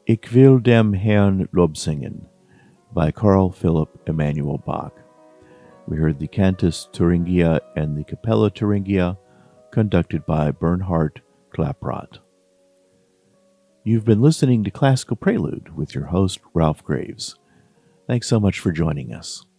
Ich will dem Herrn Lob singen by Carl Philipp Emanuel Bach. We heard the Cantus Thuringia and the Capella Thuringia, conducted by Bernhard Klaproth. You've been listening to Classical Prelude with your host, Ralph Graves. Thanks so much for joining us.